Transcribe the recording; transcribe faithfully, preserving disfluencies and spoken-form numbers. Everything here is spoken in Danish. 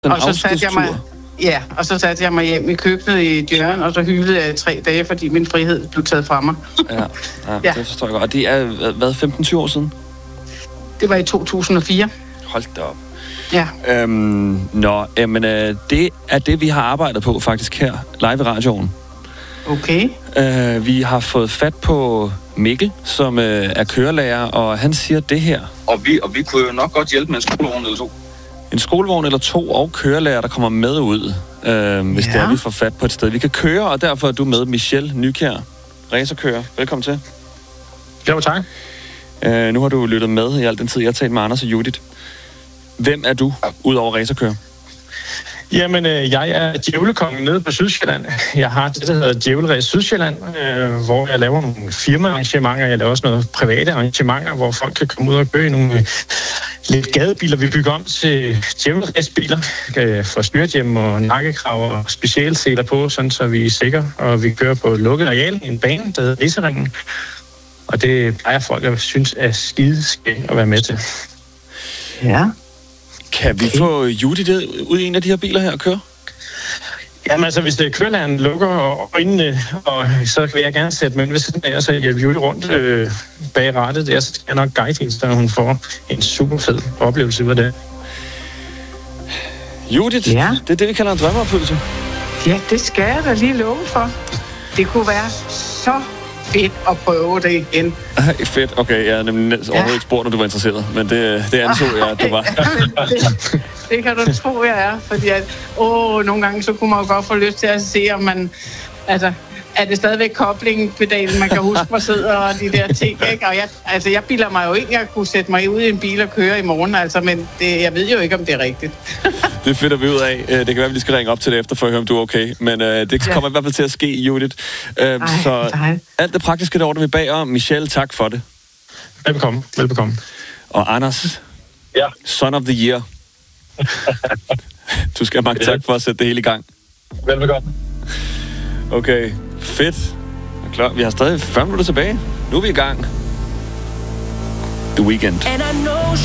Den og så satte jeg mig, ja, og så satte jeg mig hjem i køkkenet i Djørn, og så hyldede jeg i tre dage, fordi min frihed blev taget fra mig. ja, ja, ja, det forstår jeg godt. Og det er, hvad, femten tyve år siden? Det var i to tusind og fire. Hold da op. Ja. Øhm, nå, men øh, det er det, vi har arbejdet på faktisk her, live i radioen. Okay. Øh, vi har fået fat på Mikkel, som øh, er kørelærer, og han siger det her. Og vi, og vi kunne jo nok godt hjælpe med en skolevogn eller to. En skolevogn eller to og kørelærer, der kommer med ud, øh, hvis ja. det er, vi får fat på et sted. Vi kan køre, og derfor er du med, Michelle Nykjær, racerkører. Velkommen til. Jo, tak. Øh, nu har du lyttet med i al den tid, jeg har talt med Anders og Judith. Hvem er du, udover racerkører? Jamen, øh, jeg er djævlekongen nede på Sydsjælland. Jeg har det, der hedder Djævleræs Sydsjælland, øh, hvor jeg laver nogle firmaarrangementer. Jeg laver også noget private arrangementer, hvor folk kan komme ud og køre i nogle øh, lidt gadebiler. Vi bygger om til djævleræsbiler, øh, for styrthjem og nakkekrav og specialseler på, sådan så vi er sikre. Og vi kører på lukket areal i en bane, der hedder Rigseringen. Og det plejer folk at synes er skideskægt at være med til. Ja. Kan vi okay. få Judith ud i en af de her biler her og køre? Jamen altså, hvis det er kørelæreren lukker øjnene, og så vil jeg gerne sætte mig ind ved siden af, og så hjælpe Judith rundt øh, bag rattet der, så skal jeg nok guide hende, så hun får en super fed oplevelse ud af det. Judith, ja. Det er det, vi kalder en drømmeopfyldelse. Ja, det skal jeg da lige love for. Det kunne være så fedt at prøve det igen. Fedt, okay. Jeg har nemlig overhovedet ja. ikke spurgt, når du var interesseret, men det, det anså jeg, at du var. det, det kan du tro, jeg er, fordi at, åh, nogle gange så kunne man jo godt få lyst til at se, om man, altså, er det stadigvæk koblingpedalen, man kan huske, hvor sidder og de der ting, ikke? Og jeg, altså, jeg bilder mig jo ikke, jeg kunne sætte mig ud i en bil og køre i morgen, altså, men det, jeg ved jo ikke, om det er rigtigt. Det finder vi ud af. Det kan være, at vi skal ringe op til det efter, for at høre, om du er okay. Men øh, det kommer ja. i hvert fald til at ske, Judith. Øh, Ej, så nej. alt det praktiske, der ordner vi bag om. Michelle, tak for det. Velbekomme. Velbekomme. Og Anders, ja. son of the year. Du skal have mange tak for at sætte det hele i gang. Velbekomme. Okay, fedt. Klar. Vi har stadig fyrre minutter tilbage. Nu er vi i gang. The Weeknd.